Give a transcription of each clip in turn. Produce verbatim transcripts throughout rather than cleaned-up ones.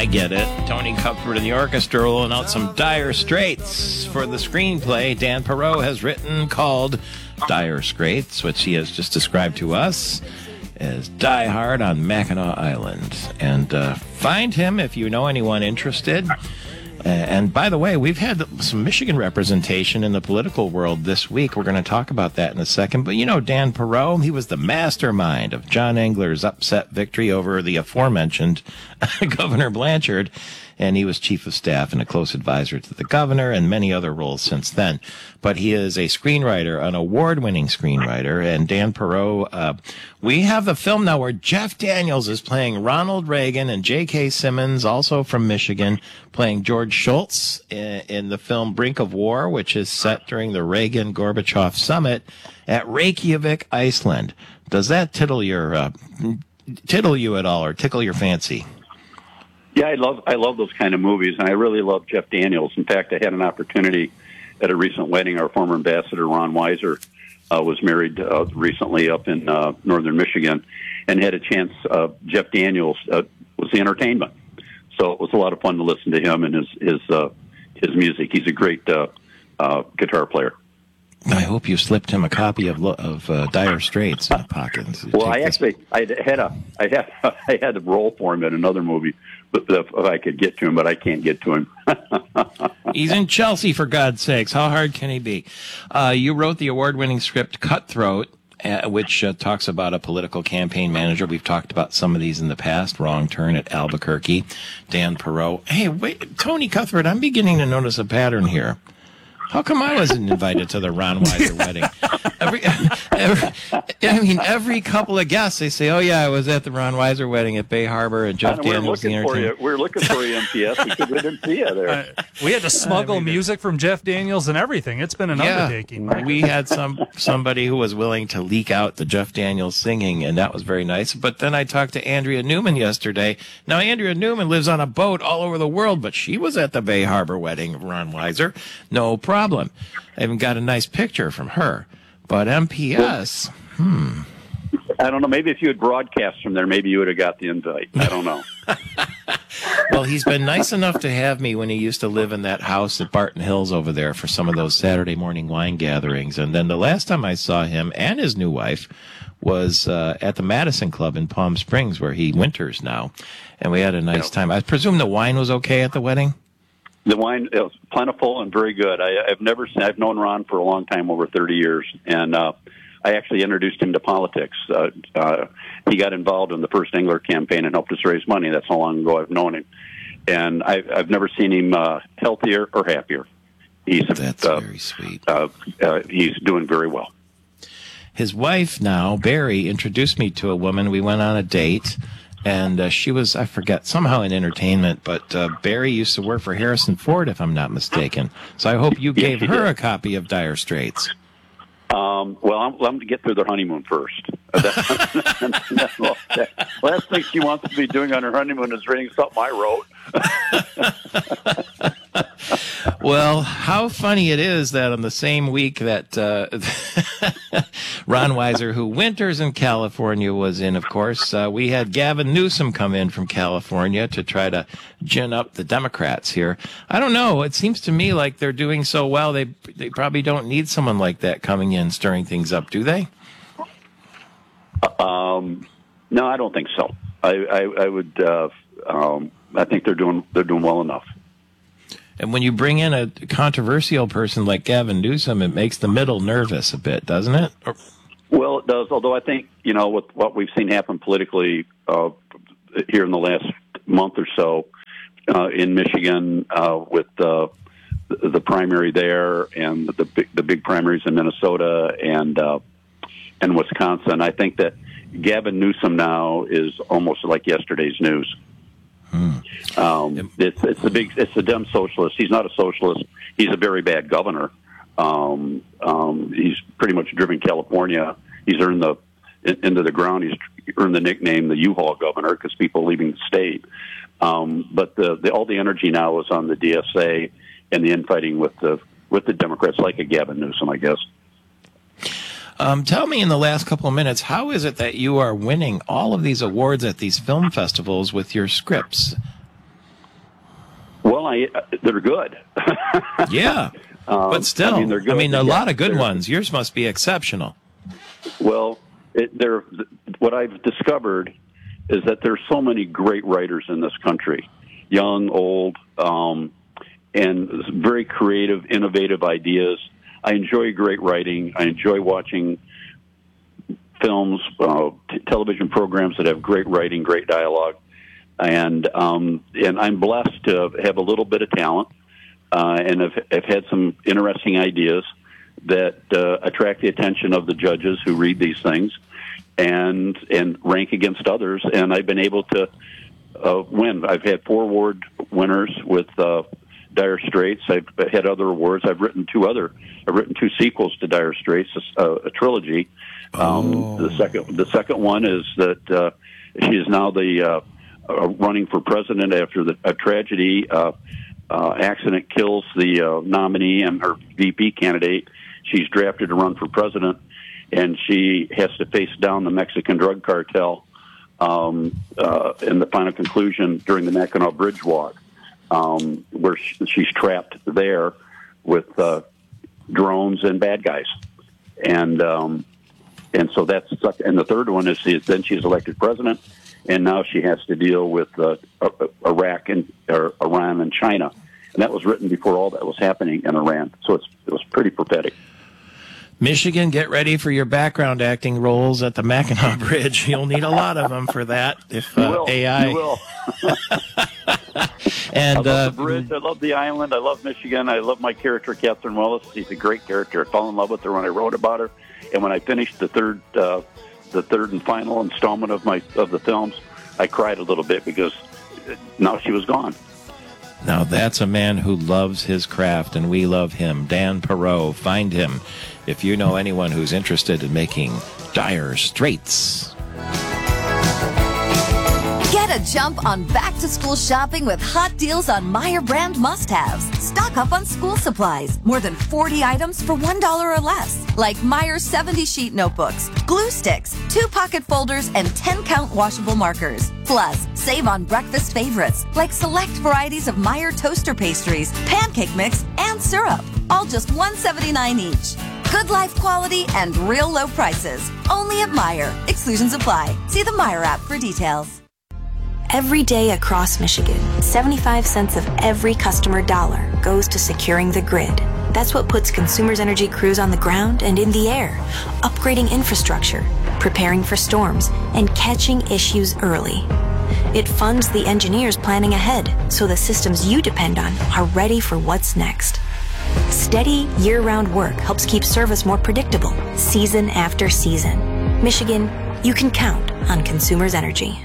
I get it. Tony Cuthbert and the orchestra rolling out some Dire Straits for the screenplay Dan Perot has written called Dire Straits, which he has just described to us as Die Hard on Mackinac Island. And uh, find him if you know anyone interested. Uh, and by the way, we've had some Michigan representation in the political world this week. We're going to talk about that in a second. But you know Dan Perot, he was the mastermind of John Engler's upset victory over the aforementioned Governor Blanchard. And he was chief of staff and a close advisor to the governor and many other roles since then. But he is a screenwriter, an award-winning screenwriter. And Dan Perot, uh, we have the film now where Jeff Daniels is playing Ronald Reagan and J K. Simmons, also from Michigan, playing George Shultz in, in the film Brink of War, which is set during the Reagan-Gorbachev summit at Reykjavik, Iceland. Does that tittle your, uh, tittle you at all or tickle your fancy? Yeah, I love I love those kind of movies, and I really love Jeff Daniels. In fact, I had an opportunity at a recent wedding. Our former ambassador, Ron Weiser, uh, was married uh, recently up in uh, northern Michigan, and had a chance. Uh, Jeff Daniels uh, was the entertainment, so it was a lot of fun to listen to him and his his uh, his music. He's a great uh, uh, guitar player. I hope you slipped him a copy of of uh, Dire Straits in the pocket. Well, I actually I had a I had I had a role for him in another movie, but if I could get to him, but I can't get to him. He's in Chelsea, for God's sakes. How hard can he be? Uh, you wrote the award-winning script Cutthroat, uh, which uh, talks about a political campaign manager. We've talked about some of these in the past. Wrong Turn at Albuquerque. Dan Perot. Hey, wait, Tony Cuthbert, I'm beginning to notice a pattern here. How come I wasn't invited to the Ron Weiser wedding? Every, every, I mean, every couple of guests, they say, oh, yeah, I was at the Ron Weiser wedding at Bay Harbor, and Jeff we're Daniels, the looking for you. entertainer. We're looking for you, M P S, because we didn't see you there. Uh, we had to smuggle I mean, music from Jeff Daniels and everything. It's been an yeah, undertaking. We had some somebody who was willing to leak out the Jeff Daniels singing, and that was very nice. But then I talked to Andrea Newman yesterday. Now, Andrea Newman lives on a boat all over the world, but she was at the Bay Harbor wedding of Ron Weiser. No problem. I even got a nice picture from her. But M P S, hmm. I don't know. Maybe if you had broadcast from there, maybe you would have got the invite. I don't know. Well, he's been nice enough to have me when he used to live in that house at Barton Hills over there for some of those Saturday morning wine gatherings. And then the last time I saw him and his new wife was uh, at the Madison Club in Palm Springs, where he winters now. And we had a nice time. I presume the wine was okay at the wedding? The wine is plentiful and very good. I, I've never seen, I've known Ron for a long time, over thirty years, and uh, I actually introduced him to politics. Uh, uh, he got involved in the first Engler campaign and helped us raise money. That's how long ago I've known him, and I, I've never seen him uh, healthier or happier. He's That's uh, very sweet. Uh, uh, he's doing very well. His wife now, Barry, introduced me to a woman. We went on a date. And uh, she was, I forget, somehow in entertainment, but uh, Barry used to work for Harrison Ford, if I'm not mistaken. So I hope you gave yes, her did. a copy of Dire Straits. Um, well, I'm, I'm going to get through their honeymoon first. Well, last thing she wants to be doing on her honeymoon is reading something I wrote. Well, how funny it is that on the same week that uh, Ron Weiser, who winters in California, was in, of course, uh, we had Gavin Newsom come in from California to try to gin up the Democrats here. I don't know. It seems to me like they're doing so well, they they probably don't need someone like that coming in, stirring things up, do they? Um, no, I don't think so. I, I, I would. Uh, um, I think they're doing they're doing well enough. And when you bring in a controversial person like Gavin Newsom, it makes the middle nervous a bit, doesn't it? Or- well, it does. Although I think, you know, with what we've seen happen politically uh, here in the last month or so uh, in Michigan uh, with uh, the, the primary there and the big, the big primaries in Minnesota and uh, and Wisconsin, I think that Gavin Newsom now is almost like yesterday's news. Hmm. Um, it's it's a big it's a Dem socialist. He's not a socialist. He's a very bad governor. Um, um, he's pretty much driven California. He's earned the in, into the ground. He's earned the nickname the U-Haul governor because people leaving the state. Um, but the, the all the energy now is on the D S A and the infighting with the with the Democrats, like a Gavin Newsom, I guess. Um, tell me in the last couple of minutes, how is it that you are winning all of these awards at these film festivals with your scripts? Well, I they're good. Yeah, um, but still, I mean, they're good. I mean, a yeah, lot of good ones. Yours must be exceptional. Well, it, they're, what I've discovered is that there's so many great writers in this country, young, old, um, and very creative, innovative ideas. I enjoy great writing. I enjoy watching films, uh, t- television programs that have great writing, great dialogue, and um, and I'm blessed to have a little bit of talent, uh, and have, have had some interesting ideas that uh, attract the attention of the judges who read these things, and and rank against others. And I've been able to uh, win. I've had four award winners with uh, Dire Straits. I've had other awards. I've written two other. I've written two sequels to Dire Straits, a, a trilogy. Um, Oh. The second, the second one is that uh, she is now the uh, uh, running for president after the, a tragedy uh, uh, accident kills the uh, nominee and her V P candidate. She's drafted to run for president, and she has to face down the Mexican drug cartel um, uh, in the final conclusion during the Mackinac Bridge walk, um, where she, she's trapped there with uh, drones and bad guys. And um, and so that's, and the third one is, is then she's elected president, and now she has to deal with uh, Iraq and or Iran and China. And that was written before all that was happening in Iran. So it's, it was pretty prophetic. Michigan, get ready for your background acting roles at the Mackinac Bridge. You'll need a lot of them for that. If uh, will, A I you will. and I love uh, the bridge. I love the island. I love Michigan. I love my character, Catherine Willis. She's a great character. I fell in love with her when I wrote about her, and when I finished the third, uh, the third and final installment of my of the films, I cried a little bit because now she was gone. now that's a man who loves his craft, and we love him. Dan Perot, find him if you know anyone who's interested in making Dire Straits. Get a jump on back-to-school shopping with hot deals on Meyer brand must-haves. Stock up on school supplies. More than forty items for one dollar or less. Like Meyer seventy-sheet notebooks, glue sticks, two pocket folders, and ten-count washable markers. Plus, save on breakfast favorites, like select varieties of Meyer toaster pastries, pancake mix, and syrup. All just one dollar and seventy-nine cents each. Good life quality and real low prices. Only at Meyer. Exclusions apply. See the Meyer app for details. Every day across Michigan, seventy-five cents of every customer dollar goes to securing the grid. That's what puts Consumers Energy crews on the ground and in the air, upgrading infrastructure, preparing for storms, and catching issues early. It funds the engineers planning ahead so the systems you depend on are ready for what's next. Steady, year-round work helps keep service more predictable, season after season. Michigan, you can count on Consumers Energy.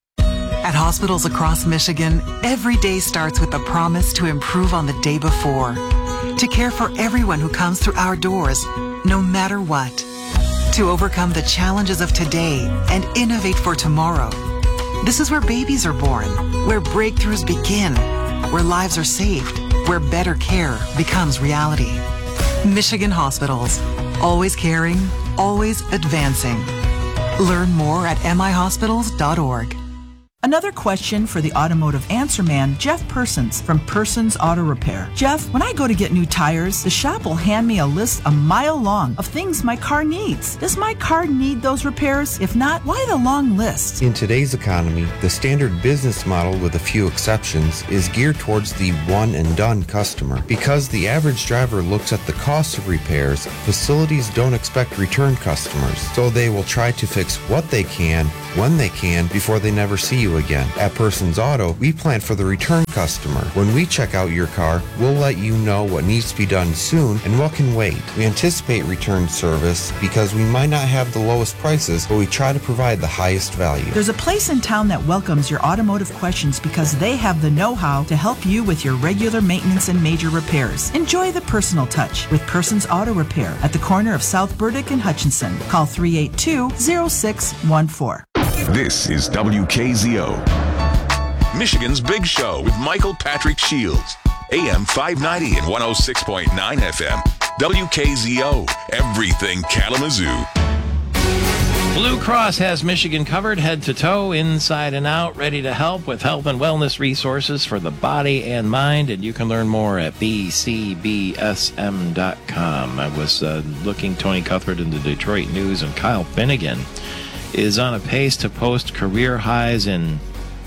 At hospitals across Michigan, every day starts with the promise to improve on the day before, to care for everyone who comes through our doors, no matter what, to overcome the challenges of today and innovate for tomorrow. This is where babies are born, where breakthroughs begin, where lives are saved, where better care becomes reality. Michigan Hospitals, always caring, always advancing. Learn more at m i hospitals dot org. Another question for the automotive answer man, Jeff Persons from Persons Auto Repair. Jeff, when I go to get new tires, the shop will hand me a list a mile long of things my car needs. Does my car need those repairs? If not, why the long list? In today's economy, the standard business model, with a few exceptions, is geared towards the one-and-done customer. Because the average driver looks at the cost of repairs, facilities don't expect return customers, so they will try to fix what they can, when they can, before they never see you again. At Persons Auto, we plan for the return customer. When we check out your car, we'll let you know what needs to be done soon and what can wait. We anticipate return service because we might not have the lowest prices, but we try to provide the highest value. There's a place in town that welcomes your automotive questions because they have the know-how to help you with your regular maintenance and major repairs. Enjoy the personal touch with Persons Auto Repair at the corner of South Burdick and Hutchinson. Call three eight two, zero six one four. This is W K Z O, Michigan's Big Show with Michael Patrick Shields, A M five ninety and one oh six point nine F M. W K Z O, everything Kalamazoo. Blue Cross has Michigan covered head to toe, inside and out, ready to help with health and wellness resources for the body and mind. And you can learn more at b c b s m dot com. I was uh, looking Tony Cuthbert in the Detroit News, and Kyle Finnegan is on a pace to post career highs in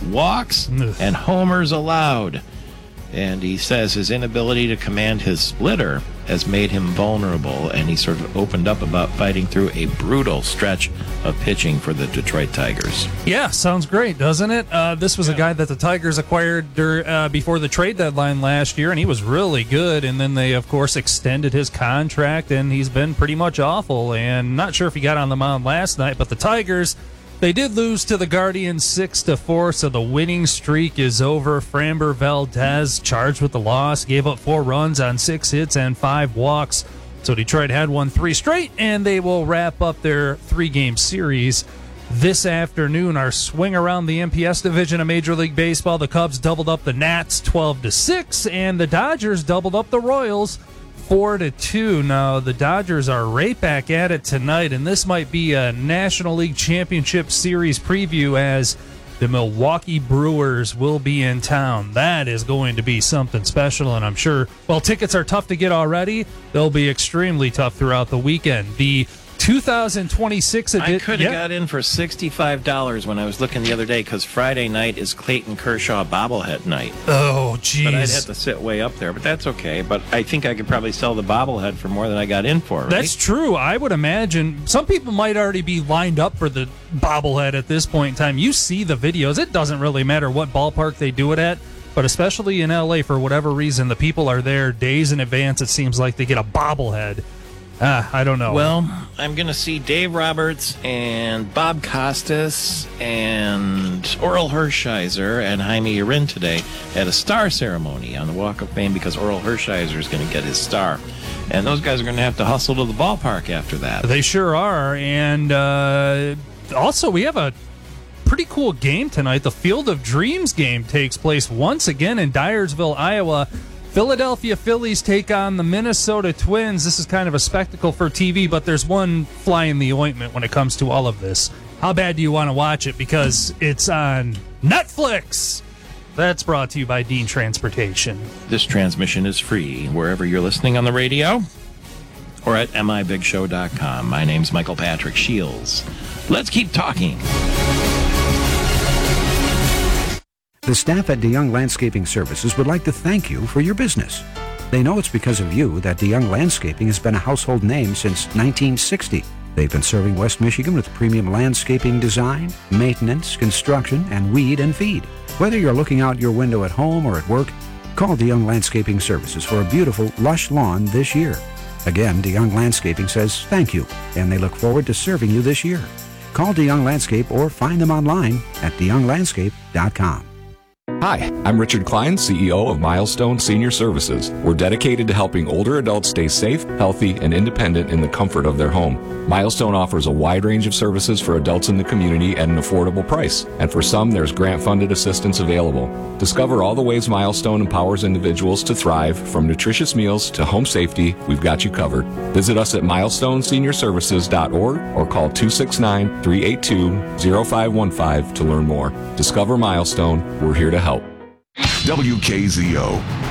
walks Ugh. and homers allowed. And he says his inability to command his splitter has made him vulnerable, and he sort of opened up about fighting through a brutal stretch of pitching for the Detroit Tigers. Yeah, sounds great, doesn't it? Uh, this was yeah. a guy that the Tigers acquired dur- uh, before the trade deadline last year, and he was really good. And then they, of course, extended his contract, and he's been pretty much awful. And not sure if he got on the mound last night, but the Tigers, they did lose to the Guardians six to four, so the winning streak is over. Framber Valdez charged with the loss, gave up four runs on six hits and five walks. So Detroit had won three straight, and they will wrap up their three-game series this afternoon. Our swing around the M P S division of Major League Baseball, the Cubs doubled up the Nats twelve to six, and the Dodgers doubled up the Royals four to two. Now, the Dodgers are right back at it tonight, and this might be a National League Championship Series preview as the Milwaukee Brewers will be in town. That is going to be something special, and I'm sure, well, tickets are tough to get already. They'll be extremely tough throughout the weekend. The two thousand twenty-six edition. I could have yeah. got in for sixty-five dollars when I was looking the other day, because Friday night is Clayton Kershaw bobblehead night. Oh, jeez. But I'd have to sit way up there, but that's okay. But I think I could probably sell the bobblehead for more than I got in for, right? That's true. I would imagine some people might already be lined up for the bobblehead at this point in time. You see the videos. It doesn't really matter what ballpark they do it at, but especially in L A, for whatever reason, the people are there days in advance. It seems like they get a bobblehead. Ah, I don't know. Well, I'm going to see Dave Roberts and Bob Costas and Oral Hershiser and Jaime Urin today at a star ceremony on the Walk of Fame, because Oral Hershiser is going to get his star. And those guys are going to have to hustle to the ballpark after that. They sure are. And uh, also, we have a pretty cool game tonight. The Field of Dreams game takes place once again in Dyersville, Iowa. Philadelphia Phillies take on the Minnesota Twins. This is kind of a spectacle for T V, but there's one fly in the ointment when it comes to all of this. How bad do you want to watch it? Because it's on Netflix. That's brought to you by Dean Transportation. This transmission is free wherever you're listening on the radio or at m i big show dot com. My name's Michael Patrick Shields. Let's keep talking. The staff at DeYoung Landscaping Services would like to thank you for your business. They know it's because of you that DeYoung Landscaping has been a household name since nineteen sixty. They've been serving West Michigan with premium landscaping design, maintenance, construction, and weed and feed. Whether you're looking out your window at home or at work, call DeYoung Landscaping Services for a beautiful, lush lawn this year. Again, DeYoung Landscaping says thank you, and they look forward to serving you this year. Call DeYoung Landscape or find them online at de young landscape dot com. Hi, I'm Richard Klein, C E O of Milestone Senior Services. We're dedicated to helping older adults stay safe, healthy, and independent in the comfort of their home. Milestone offers a wide range of services for adults in the community at an affordable price, and for some, there's grant-funded assistance available. Discover all the ways Milestone empowers individuals to thrive, from nutritious meals to home safety. We've got you covered. Visit us at milestone senior services dot org or call two six nine, three eight two, zero five one five to learn more. Discover Milestone. We're here to help. W K Z O,